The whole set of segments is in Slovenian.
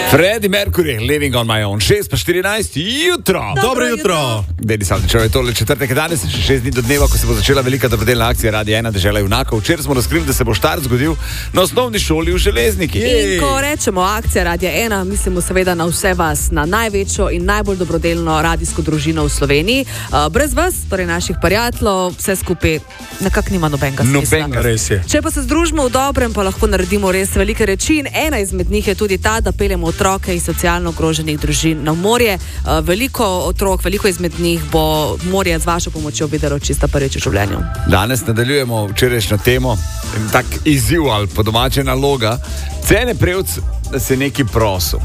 Freddie Mercury, Living on my own. 6:14 jutro. Dobro jutro. Dedi sam, če je tole četrtek, danes je še 6 dni do dneva, ko se bo začela velika dobrodelna akcija Radia 1 Dežela junakov. Včeraj smo razkrili, da se bo štart zgodil na osnovni šoli v Železnikih. In ko rečemo akcija Radia 1, mislimo seveda na vse vas, na največjo in najbolj dobrodelno radijsko družino v Sloveniji. Brez vas, torej naših prijateljev, vse skupaj nekako nima nobenega smisla. Nobenega, res je. Če pa se združimo v dobrem, pa lahko naredimo res velike reči in ena izmed njih je tudi ta, da peljemo otroke iz socialno ogroženih družin na morje. Veliko otrok, veliko izmed njih bo morje z vašo pomočjo videlo čisto prvič v življenju. Danes nadaljujemo včerajšnjo temo, tak izziv ali po domače naloga. Cene prevc se neki prosil.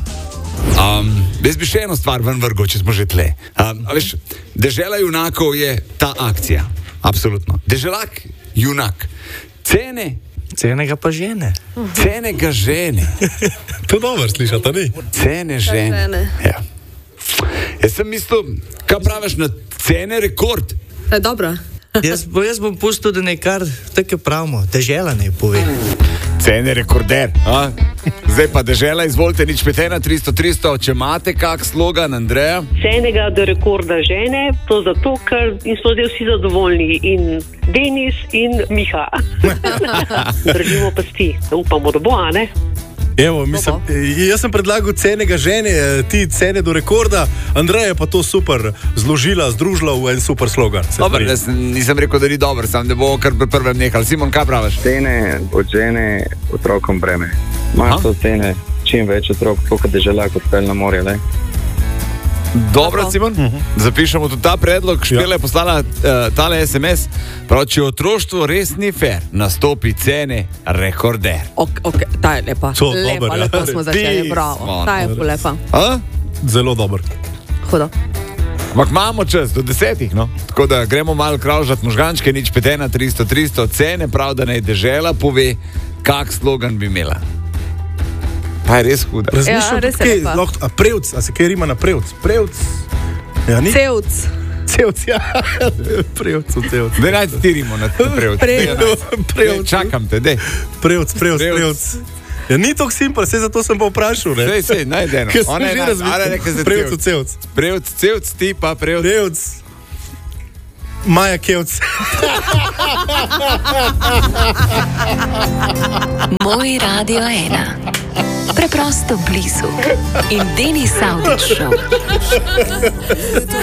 Jaz bi še eno stvar ven vrgel, če smo že tle. Veš, Dežela junakov je ta akcija. Absolutno. Deželak, junak. Cene ga pa žene. Cene ga žene. To dobro slišati, ni? Cene žene. Ja. Jaz sem mislil, kaj praviš na cene rekord? To je dobro. Jaz bom pustil, da nekaj tako pravimo, dežela ne pove. Cene rekorder. Zdaj pa dežela, izvolite, nič 51300, če imate kak slogan, Andreja? Cenega do rekorda žene, to zato, ker so zdaj vsi zadovoljni, in Denis in Miha. Držimo pasti, upamo, da bo, a ne? Evo, jaz sem predlagal cenega žene, ti cene do rekorda, Andreja je pa to super zložila, združila v en super slogan. Dobar, nisem rekel, da ni dober, sam da bo kar pri prvem nehal. Simon, kaj praviš? Cene od žene otrokom breme. Imajo to cene, čim več otrok, koliko dežela kot pelj na morje, le? Dobro, Simon, zapišemo tudi ta predlog. Špela je poslala tale SMS. Prav, če otroštvo res ni fair, nastopi cene rekorder. Ok, ta je lepa. Lepa smo začeli, bravo. Ta je lepa. Zelo dober. Hudo. Ampak imamo čas, do 10, no? Tako da gremo malo kravžati možgančke, nič 51300, cene, prav, da naj dežela pove, kak slogan bi imela. Pa je res huda. Razmišljam, res je lepa. a prevc, a se kaj rima na prevc? Prevc. Ja, ni? Cevc. Cevc, ja. Prevc. Daj najti tirimo na prevc. Prevc. Čakam te, dej. Prevc. Ja, ni toliko simpel, sej zato sem pa vprašal, ne? Sej, najde eno. Ker sem že razmišljal. Prevc, cevc. Prevc, cevc, ti pa prevc. Prevc. Maja Kevc. Moj Radio 1. Preprosto blizu. In Denis Audić Show.